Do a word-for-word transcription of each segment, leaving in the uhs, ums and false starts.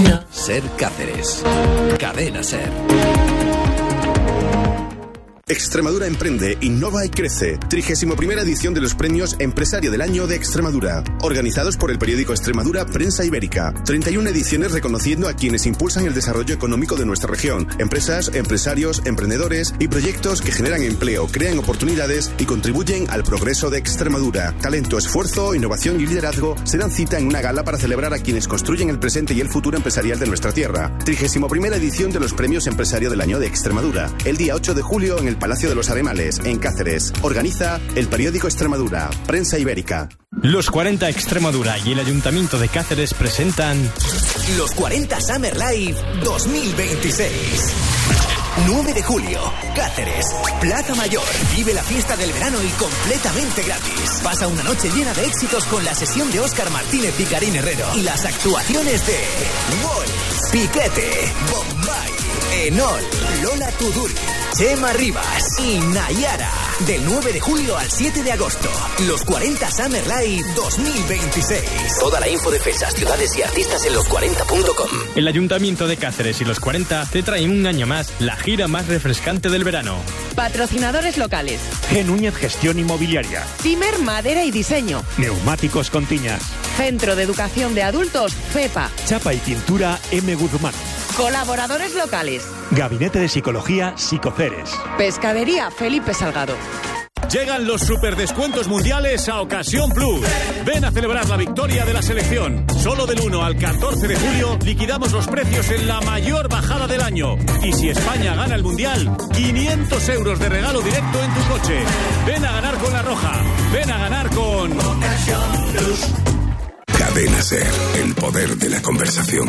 Ser Cáceres. Cadena Ser. Extremadura emprende, innova y crece. trigésima primera edición de los premios Empresario del Año de Extremadura, organizados por el periódico Extremadura Prensa Ibérica. treinta y una ediciones reconociendo a quienes impulsan el desarrollo económico de nuestra región. Empresas, empresarios, emprendedores y proyectos que generan empleo, crean oportunidades y contribuyen al progreso de Extremadura. Talento, esfuerzo, innovación y liderazgo se dan cita en una gala para celebrar a quienes construyen el presente y el futuro empresarial de nuestra tierra. trigésima primera edición de los premios Empresario del Año de Extremadura. El día ocho de julio en el Palacio de los Arenales, en Cáceres. Organiza el periódico Extremadura, Prensa Ibérica. Los cuarenta Extremadura y el Ayuntamiento de Cáceres presentan Los cuarenta Summer Live dos mil veintiséis. nueve de julio, Cáceres, Plaza Mayor. Vive la fiesta del verano y completamente gratis. Pasa una noche llena de éxitos con la sesión de Óscar Martínez y Karin Herrero y las actuaciones de Wolf, Piquete, Bombay, Enol, Lola Tuduri, Chema Rivas y Nayara. Del nueve de julio al siete de agosto. Los cuarenta Summer Live dos mil veintiséis. Toda la info de fechas, ciudades y artistas en los cuarenta punto com. El Ayuntamiento de Cáceres y los cuarenta te traen un año más la gira más refrescante del verano. Patrocinadores locales: G. Núñez Gestión Inmobiliaria, Timer Madera y Diseño, Neumáticos Contiñas, Centro de Educación de Adultos FEPA, Chapa y Pintura M. Guzmán. Colaboradores locales: Gabinete de Psicología Psicoceres, Pescadería Felipe Salgado. Llegan los superdescuentos mundiales a Ocasión Plus. Ven a celebrar la victoria de la selección. Solo del uno al catorce de julio liquidamos los precios en la mayor bajada del año. Y si España gana el mundial, quinientos euros de regalo directo en tu coche. Ven a ganar con La Roja. Ven a ganar con Ocasión Plus. Cadena Ser, el poder de la conversación.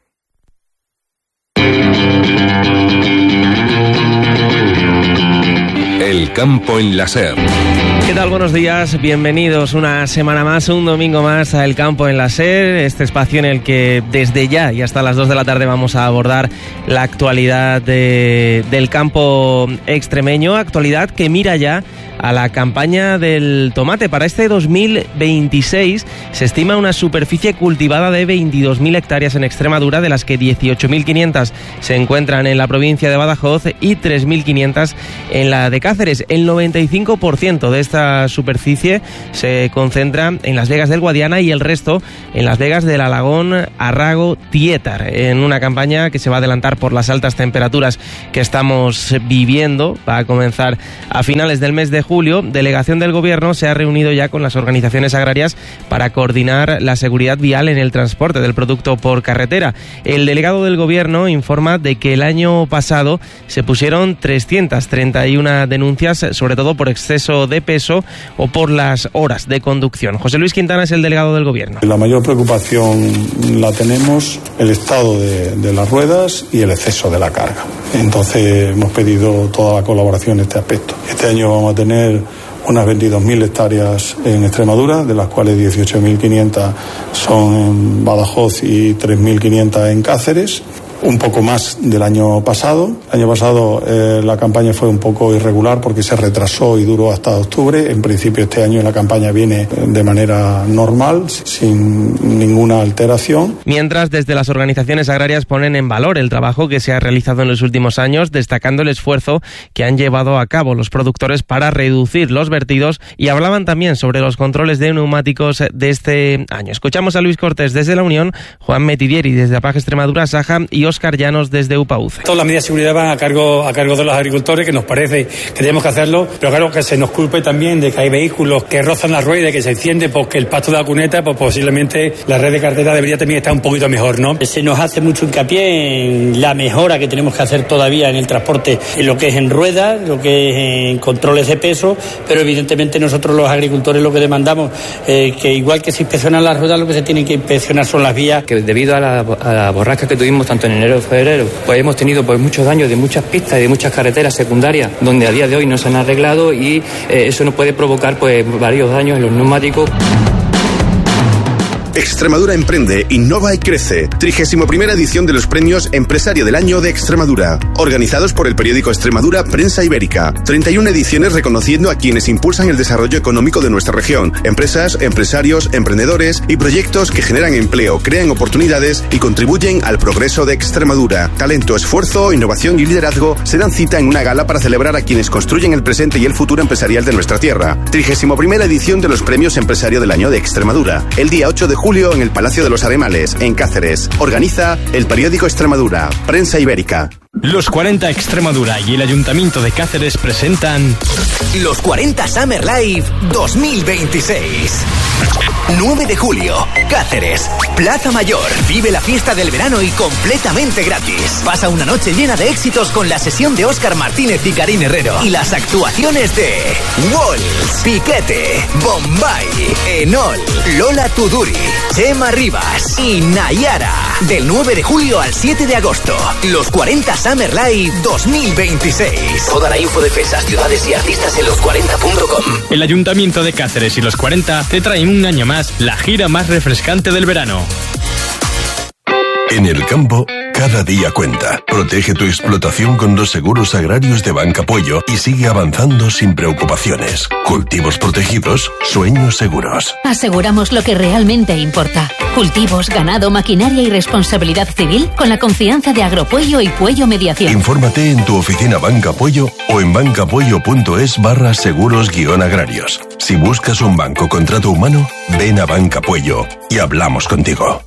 El campo en la Ser. ¿Qué tal? Buenos días, bienvenidos una semana más, un domingo más a El Campo en la Ser, este espacio en el que desde ya y hasta las dos de la tarde vamos a abordar la actualidad de, del campo extremeño, actualidad que mira ya a la campaña del tomate. Para este dos mil veintiséis se estima una superficie cultivada de veintidós mil hectáreas en Extremadura, de las que dieciocho mil quinientas se encuentran en la provincia de Badajoz y tres mil quinientas en la de Cáceres. El noventa y cinco por ciento de esta superficie se concentra en las vegas del Guadiana y el resto en las vegas del Alagón, Arrago, Tietar, en una campaña que se va a adelantar por las altas temperaturas que estamos viviendo. Va a comenzar a finales del mes de julio. Delegación del Gobierno se ha reunido ya con las organizaciones agrarias para coordinar la seguridad vial en el transporte del producto por carretera. El delegado del Gobierno informa de que el año pasado se pusieron trescientas treinta y una denuncias, sobre todo por exceso de peso o por las horas de conducción. José Luis Quintana es el delegado del Gobierno. La mayor preocupación la tenemos el estado de, de las ruedas y el exceso de la carga. Entonces hemos pedido toda la colaboración en este aspecto. Este año vamos a tener unas veintidós mil hectáreas en Extremadura, de las cuales dieciocho mil quinientas son en Badajoz y tres mil quinientas en Cáceres. Un poco más del año pasado. El año pasado eh, la campaña fue un poco irregular porque se retrasó y duró hasta octubre. En principio este año la campaña viene de manera normal, sin ninguna alteración. Mientras, desde las organizaciones agrarias ponen en valor el trabajo que se ha realizado en los últimos años, destacando el esfuerzo que han llevado a cabo los productores para reducir los vertidos, y hablaban también sobre los controles de neumáticos de este año. Escuchamos a Luis Cortés desde La Unión, Juan Metidieri desde Apaje Extremadura, Saja y Óscar Llanos desde UPAUCE. Todas las medidas de seguridad van a cargo a cargo de los agricultores, que nos parece que tenemos que hacerlo, pero claro que se nos culpe también de que hay vehículos que rozan la rueda y que se enciende porque el pasto de la cuneta, pues posiblemente la red de carretera debería también estar un poquito mejor, ¿no? Se nos hace mucho hincapié en la mejora que tenemos que hacer todavía en el transporte, en lo que es en ruedas, lo que es en controles de peso, pero evidentemente nosotros los agricultores lo que demandamos es eh, que igual que se inspeccionan las ruedas, lo que se tienen que inspeccionar son las vías. Que debido a la, a la borrasca que tuvimos tanto en enero y febrero, pues hemos tenido pues muchos daños de muchas pistas y de muchas carreteras secundarias donde a día de hoy no se han arreglado, y eh, eso nos puede provocar pues varios daños en los neumáticos. Extremadura emprende, innova y crece. trigésima primera edición de los premios Empresario del Año de Extremadura. Organizados por el periódico Extremadura Prensa Ibérica. treinta y una ediciones reconociendo a quienes impulsan el desarrollo económico de nuestra región. Empresas, empresarios, emprendedores y proyectos que generan empleo, crean oportunidades y contribuyen al progreso de Extremadura. Talento, esfuerzo, innovación y liderazgo se dan cita en una gala para celebrar a quienes construyen el presente y el futuro empresarial de nuestra tierra. trigésima primera edición de los premios Empresario del Año de Extremadura. El día ocho de julio en el Palacio de los Aremales, en Cáceres. Organiza el periódico Extremadura, Prensa Ibérica. Los cuarenta Extremadura y el Ayuntamiento de Cáceres presentan Los cuarenta Summer Live dos mil veintiséis. nueve de julio, Cáceres, Plaza Mayor. Vive la fiesta del verano y completamente gratis. Pasa una noche llena de éxitos con la sesión de Óscar Martínez y Karin Herrero. Y las actuaciones de Walls, Piquete, Bombay, Enol, Lola Tuduri, Chema Rivas y Nayara. Del nueve de julio al siete de agosto. Los cuarenta Summer Live dos mil veintiséis. Toda la info de fechas, ciudades y artistas en los cuarenta punto com. El Ayuntamiento de Cáceres y los cuarenta te traen un año más la gira más refrescante del verano. En el campo, cada día cuenta. Protege tu explotación con los seguros agrarios de Banca Puello y sigue avanzando sin preocupaciones. Cultivos protegidos, sueños seguros. Aseguramos lo que realmente importa. Cultivos, ganado, maquinaria y responsabilidad civil con la confianza de Agropuello y Puello Mediación. Infórmate en tu oficina Banca Puello o en bancapuello.es barra seguros guión agrarios. Si buscas un banco con trato humano, ven a Banca Puello y hablamos contigo.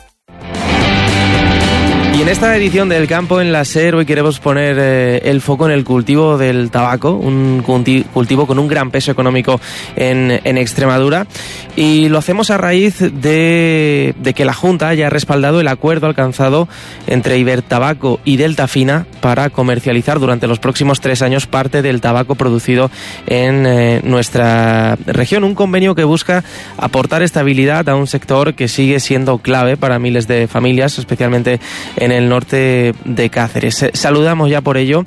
Y en esta edición del Campo en la SER hoy queremos poner eh, el foco en el cultivo del tabaco, un culti- cultivo con un gran peso económico en, en Extremadura, y lo hacemos a raíz de, de que la Junta haya respaldado el acuerdo alcanzado entre Ibertabaco y Deltafina para comercializar durante los próximos tres años parte del tabaco producido en eh, nuestra región, un convenio que busca aportar estabilidad a un sector que sigue siendo clave para miles de familias, especialmente en el norte de Cáceres. Saludamos ya por ello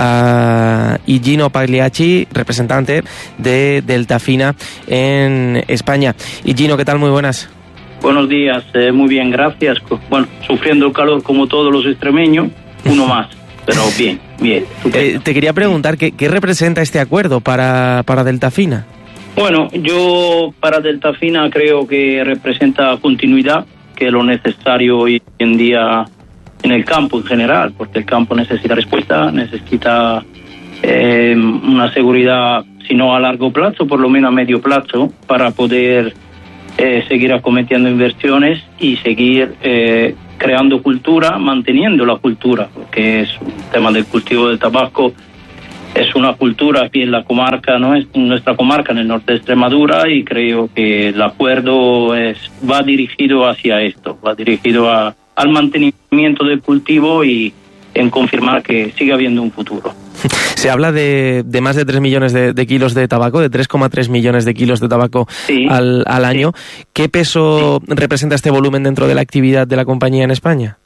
a Higino Pagliacci, representante de Deltafina en España. Higino, ¿qué tal? Muy buenas. Buenos días, eh, muy bien, gracias. Bueno, sufriendo calor como todos los extremeños, uno más, pero bien, bien. Eh, te quería preguntar, ¿qué, qué representa este acuerdo para, para Deltafina? Bueno, yo para Deltafina creo que representa continuidad, que es lo necesario hoy en día en el campo en general, porque el campo necesita respuesta, necesita eh, una seguridad, si no a largo plazo, por lo menos a medio plazo, para poder eh, seguir acometiendo inversiones y seguir eh, creando cultura, manteniendo la cultura, porque es un tema del cultivo del tabaco, es una cultura aquí en la comarca, ¿no? Es en nuestra comarca, en el norte de Extremadura, y creo que el acuerdo es, va dirigido hacia esto, va dirigido a al mantenimiento del cultivo y en confirmar que sigue habiendo un futuro. Se habla de, de más de tres millones de, de kilos de tabaco, de tres coma tres millones de kilos de tabaco sí, al, al año. Sí. ¿Qué peso sí. representa este volumen dentro de la actividad de la compañía en España?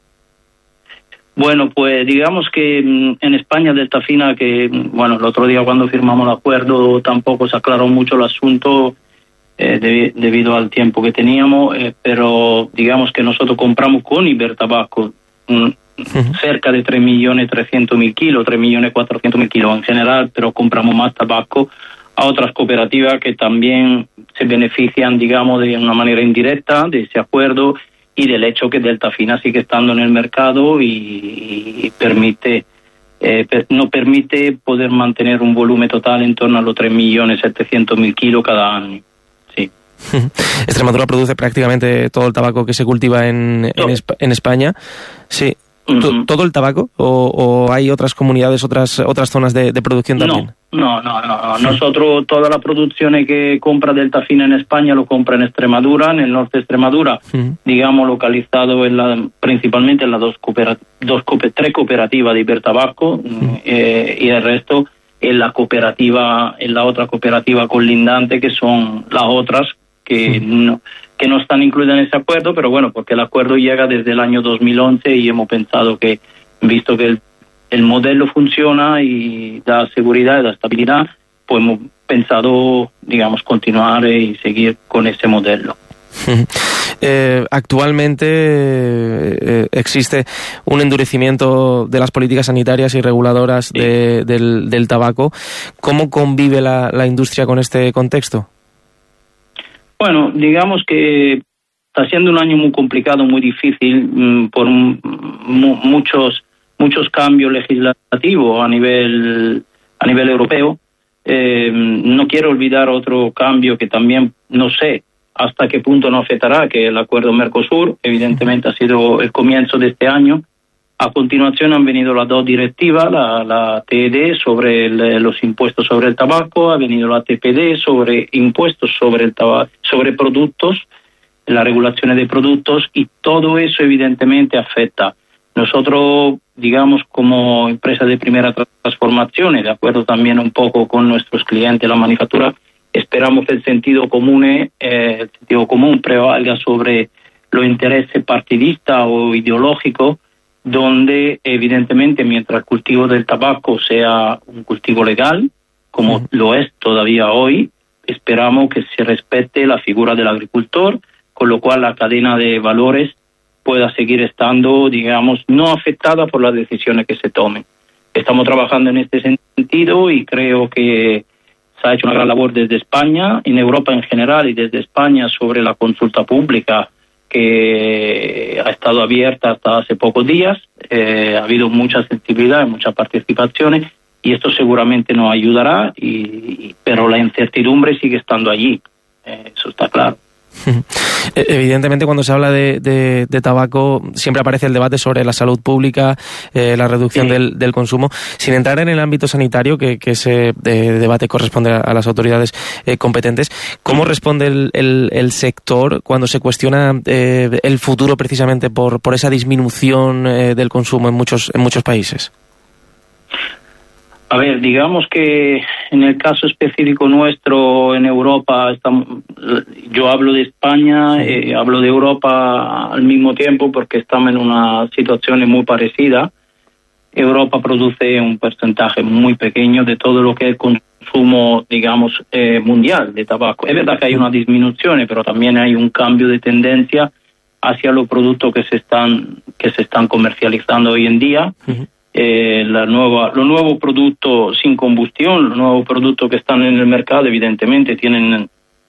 Bueno, pues digamos que en España Deltafina, que bueno, el otro día cuando firmamos el acuerdo tampoco se aclaró mucho el asunto, Eh, de, debido al tiempo que teníamos, eh, pero digamos que nosotros compramos con Ibertabaco mm, uh-huh. cerca de tres millones trescientos mil kilos, tres millones cuatrocientos mil kilos en general, pero compramos más tabaco a otras cooperativas que también se benefician, digamos, de una manera indirecta de ese acuerdo y del hecho que Deltafina sigue estando en el mercado y, y permite eh, per, no permite poder mantener un volumen total en torno a los tres millones setecientos mil kilos cada año. Extremadura produce prácticamente todo el tabaco que se cultiva en, en, Esp- en España. Sí. Uh-huh. ¿Todo el tabaco? O, ¿O hay otras comunidades, otras otras zonas de, de producción también? No, no, no. no. Nosotros toda la producción que compra Deltafina en España lo compra en Extremadura, en el norte de Extremadura, uh-huh. digamos localizado en la, principalmente en las dos, coopera- dos tres cooperativas de Ibertabaco uh-huh. eh, y el resto en la cooperativa, en la otra cooperativa colindante, que son las otras que uh-huh. no que no están incluidas en ese acuerdo, pero bueno, porque el acuerdo llega desde el año dos mil once y hemos pensado que, visto que el, el modelo funciona y da seguridad y da estabilidad, pues hemos pensado, digamos, continuar y seguir con ese modelo. Eh, actualmente eh, existe un endurecimiento de las políticas sanitarias y reguladoras sí. de, del, del tabaco. ¿Cómo convive la, la industria con este contexto? Bueno, digamos que está siendo un año muy complicado, muy difícil mmm, por m- muchos muchos cambios legislativos a nivel a nivel europeo. Eh, no quiero olvidar otro cambio que también no sé hasta qué punto nos afectará, que el acuerdo Mercosur, evidentemente ha sido el comienzo de este año. A continuación han venido las dos directivas, la, la T E D sobre el, los impuestos sobre el tabaco, ha venido la T P D sobre impuestos sobre el tabaco, sobre productos, la regulación de productos, y todo eso evidentemente afecta. Nosotros, digamos, como empresa de primera transformación, y de acuerdo también un poco con nuestros clientes, la manufactura, esperamos que el sentido común, eh, el sentido común prevalga sobre los intereses partidistas o ideológicos, donde evidentemente mientras el cultivo del tabaco sea un cultivo legal, como uh-huh. lo es todavía hoy, esperamos que se respete la figura del agricultor, con lo cual la cadena de valores pueda seguir estando, digamos, no afectada por las decisiones que se tomen. Estamos trabajando en este sentido y creo que se ha hecho una gran labor desde España, en Europa en general y desde España, sobre la consulta pública que ha estado abierta hasta hace pocos días. Eh, ha habido mucha sensibilidad, muchas participaciones, y esto seguramente nos ayudará, y, y, pero la incertidumbre sigue estando allí, eh, eso está claro. Evidentemente, cuando se habla de, de, de tabaco siempre aparece el debate sobre la salud pública, eh, la reducción sí. del, del consumo, sin entrar en el ámbito sanitario, que, que ese eh, debate corresponde a, a las autoridades eh, competentes. ¿Cómo responde el, el, el sector cuando se cuestiona eh, el futuro precisamente por, por esa disminución eh, del consumo en muchos, en muchos países? A ver, digamos que en el caso específico nuestro en Europa, estamos, yo hablo de España, eh, hablo de Europa al mismo tiempo porque estamos en una situación muy parecida. Europa produce un porcentaje muy pequeño de todo lo que es el consumo, digamos, eh, mundial de tabaco. Es verdad que hay una disminución, pero también hay un cambio de tendencia hacia los productos que se están que se están comercializando hoy en día. Uh-huh. Eh, la nueva, los nuevos productos sin combustión, los nuevos productos que están en el mercado, evidentemente tienen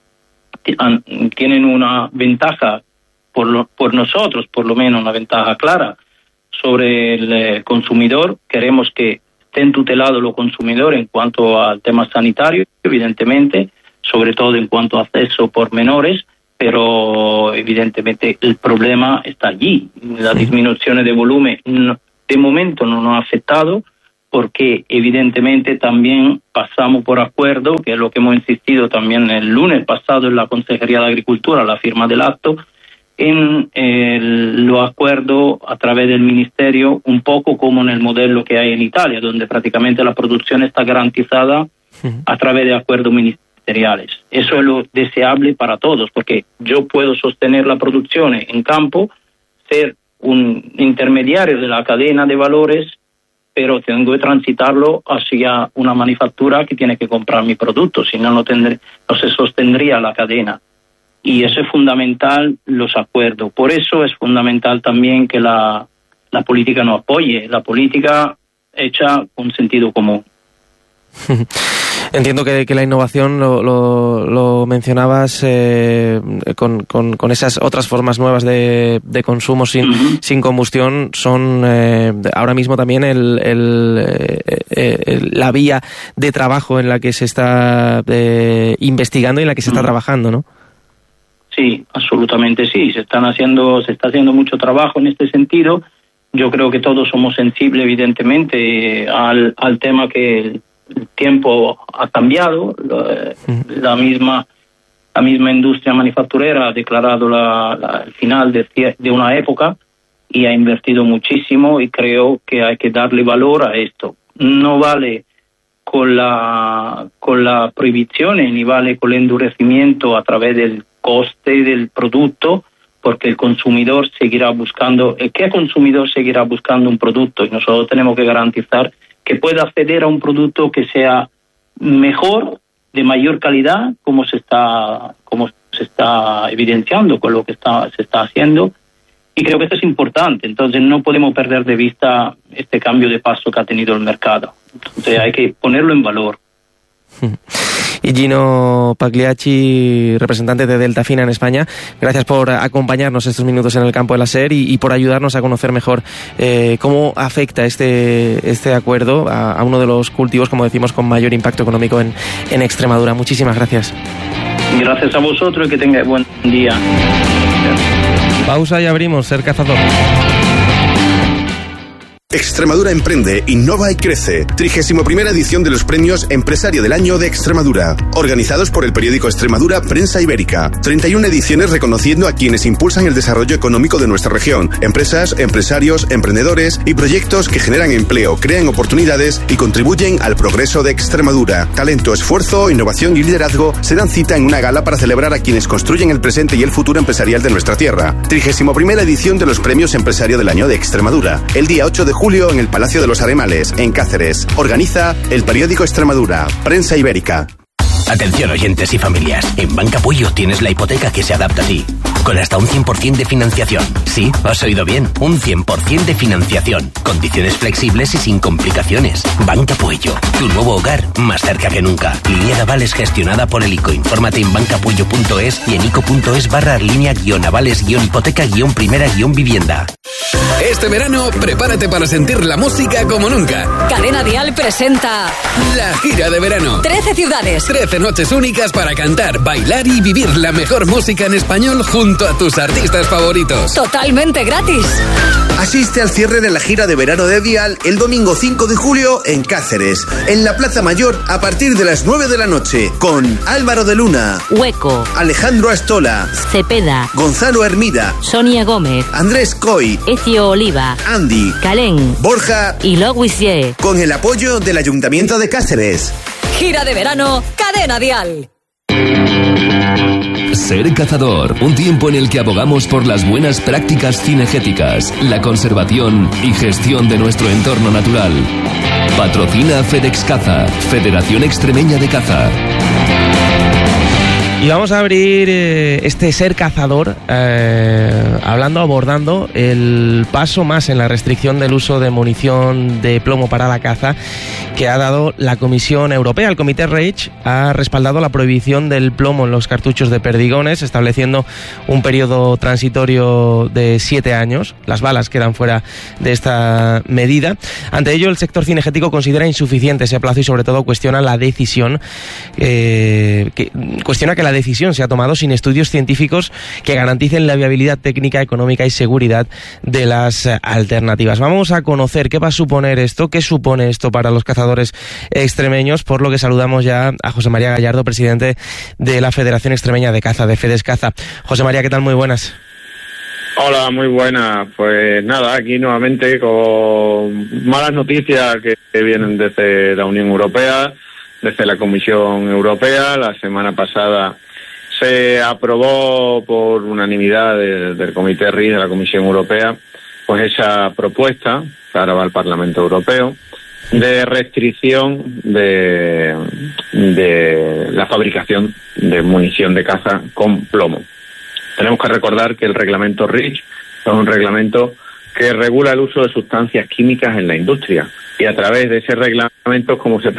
tienen una ventaja por, lo, por nosotros, por lo menos una ventaja clara sobre el eh, consumidor. Queremos que estén tutelados los consumidores en cuanto al tema sanitario, evidentemente, sobre todo en cuanto a acceso por menores, pero evidentemente el problema está allí. Las disminuciones de volumen no, de momento no nos ha afectado, porque evidentemente también pasamos por acuerdo, que es lo que hemos insistido también el lunes pasado en la Consejería de Agricultura, la firma del acto, en el, los acuerdos a través del Ministerio, un poco como en el modelo que hay en Italia, donde prácticamente la producción está garantizada a través de acuerdos ministeriales. Eso es lo deseable para todos, porque yo puedo sostener la producción en campo, ser un intermediario de la cadena de valores, pero tengo que transitarlo hacia una manufactura que tiene que comprar mi producto, si no, no, tendré, no se sostendría la cadena. Y eso es fundamental, los acuerdos. Por eso es fundamental también que la, la política nos apoye, la política hecha con sentido común. Entiendo que, que la innovación, lo, lo, lo mencionabas, eh, con, con, con esas otras formas nuevas de, de consumo sin, uh-huh. sin combustión, son eh, ahora mismo también el, el, eh, el, la vía de trabajo en la que se está eh, investigando y en la que se uh-huh. está trabajando, ¿no? Sí, absolutamente sí. Se están haciendo, se está haciendo mucho trabajo en este sentido. Yo creo que todos somos sensibles, evidentemente, al, al tema que el tiempo ha cambiado. La, la misma la misma industria manufacturera ha declarado la, la, el final de, de una época y ha invertido muchísimo, y creo que hay que darle valor a esto. No vale con la con la prohibición, ni vale con el endurecimiento a través del coste del producto, porque el consumidor seguirá buscando, el que consumidor seguirá buscando un producto, y nosotros tenemos que garantizar que pueda acceder a un producto que sea mejor, de mayor calidad, como se está como se está evidenciando con lo que está, se está haciendo, y creo que esto es importante. Entonces no podemos perder de vista este cambio de paso que ha tenido el mercado. Entonces hay que ponerlo en valor. Y Gino Pagliacci, representante de Delta Fina en España, gracias por acompañarnos estos minutos en el campo de la SER y, y por ayudarnos a conocer mejor eh, cómo afecta este, este acuerdo a, a uno de los cultivos, como decimos, con mayor impacto económico en, en Extremadura. Muchísimas gracias. Gracias a vosotros y que tengáis buen día. Pausa y abrimos SER Cazador. Extremadura emprende, innova y crece. trigésima primera edición de los premios Empresario del Año de Extremadura, organizados por el periódico Extremadura Prensa Ibérica. treinta y una ediciones reconociendo a quienes impulsan el desarrollo económico de nuestra región. Empresas, empresarios, emprendedores y proyectos que generan empleo, crean oportunidades y contribuyen al progreso de Extremadura. Talento, esfuerzo, innovación y liderazgo se dan cita en una gala para celebrar a quienes construyen el presente y el futuro empresarial de nuestra tierra. trigésima primera edición de los premios Empresario del Año de Extremadura. El día ocho de julio julio en el Palacio de los Aremales, en Cáceres. Organiza el periódico Extremadura, Prensa Ibérica. Atención oyentes y familias, en Banca Puello tienes la hipoteca que se adapta a ti, con hasta un cien por ciento de financiación. Sí, has oído bien, un cien por ciento de financiación, condiciones flexibles y sin complicaciones. Banca Puello, tu nuevo hogar más cerca que nunca. Línea de avales gestionada por el I C O. Infórmate en bancapuello punto es y en ico.es barra línea guión avales guión hipoteca guión primera guión vivienda. Este verano, prepárate para sentir la música como nunca. Cadena Dial presenta la gira de verano. trece ciudades. trece noches únicas para cantar, bailar y vivir la mejor música en español junto a tus artistas favoritos. Totalmente gratis. Asiste al cierre de la gira de verano de Dial el domingo cinco de julio en Cáceres, en la Plaza Mayor a partir de las nueve de la noche, con Álvaro de Luna, Hueco, Alejandro Astola, Cepeda, Gonzalo Hermida, Sonia Gómez, Andrés Coy, Ecio Oliva, Andy, Calén, Borja y Loguisier, con el apoyo del Ayuntamiento de Cáceres. Gira de verano, Cadena Dial. SER Cazador, un tiempo en el que abogamos por las buenas prácticas cinegéticas, la conservación y gestión de nuestro entorno natural. Patrocina FedEx Caza, Federación Extremeña de Caza. Y vamos a abrir eh, este SER Cazador eh, hablando, abordando el paso más en la restricción del uso de munición de plomo para la caza que ha dado la Comisión Europea. El Comité REACH ha respaldado la prohibición del plomo en los cartuchos de perdigones, estableciendo un periodo transitorio de siete años. Las balas quedan fuera de esta medida. Ante ello, el sector cinegético considera insuficiente ese plazo y sobre todo cuestiona la decisión eh, que cuestiona que la decisión se ha tomado sin estudios científicos que garanticen la viabilidad técnica, económica y seguridad de las alternativas. Vamos a conocer qué va a suponer esto, qué supone esto para los cazadores extremeños, por lo que saludamos ya a José María Gallardo, presidente de la Federación Extremeña de Caza, de FedEx Caza. José María, ¿qué tal? Muy buenas. Hola, muy buenas. Pues nada, aquí nuevamente con malas noticias que, que vienen desde la Unión Europea, desde la Comisión Europea. La semana pasada se aprobó por unanimidad de, del Comité REACH de la Comisión Europea pues esa propuesta para el Parlamento Europeo de restricción de, de la fabricación de munición de caza con plomo. Tenemos que recordar que el reglamento REACH es un reglamento que regula el uso de sustancias químicas en la industria, y a través de ese reglamento es como se